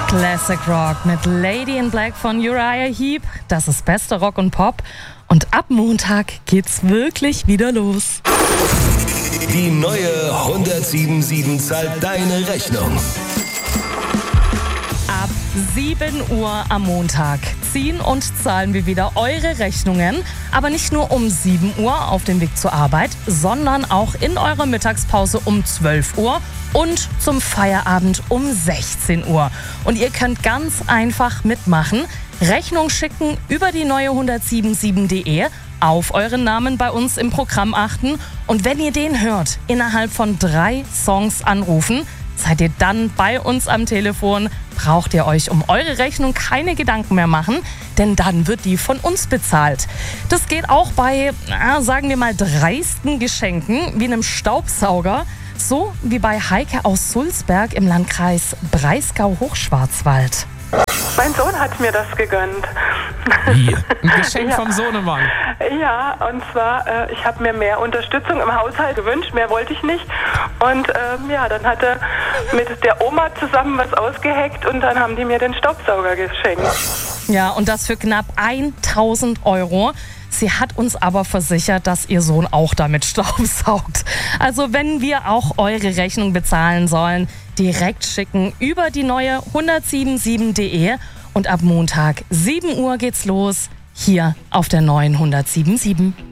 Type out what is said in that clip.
Classic Rock mit Lady in Black von Uriah Heep. Das ist beste Rock und Pop. Und ab Montag geht's wirklich wieder los. Die neue 107.7 zahlt deine Rechnung. Ab 7 Uhr am Montag ziehen und zahlen wir wieder eure Rechnungen. Aber nicht nur um 7 Uhr auf dem Weg zur Arbeit, sondern auch in eurer Mittagspause um 12 Uhr und zum Feierabend um 16 Uhr. Und ihr könnt ganz einfach mitmachen. Rechnung schicken über die neue 107.7.de, auf euren Namen bei uns im Programm achten. Und wenn ihr den hört, innerhalb von 3 Songs anrufen, seid ihr dann bei uns am Telefon, braucht ihr euch um eure Rechnung keine Gedanken mehr machen, denn dann wird die von uns bezahlt. Das geht auch bei, sagen wir mal, dreisten Geschenken wie einem Staubsauger, so wie bei Heike aus Sulzberg im Landkreis Breisgau-Hochschwarzwald. Mein Sohn hat mir das gegönnt. Wie? Ein Geschenk vom Sohnemann. Ja, und zwar, ich habe mir mehr Unterstützung im Haushalt gewünscht, mehr wollte ich nicht. Und dann hat er mit der Oma zusammen was ausgeheckt und dann haben die mir den Staubsauger geschenkt. Ja, und das für knapp 1.000 Euro. Sie hat uns aber versichert, dass ihr Sohn auch damit staubsaugt. Also wenn wir auch eure Rechnung bezahlen sollen, direkt schicken über die neue 107.7.de und ab Montag 7 Uhr geht's los, hier auf der neuen 107.7.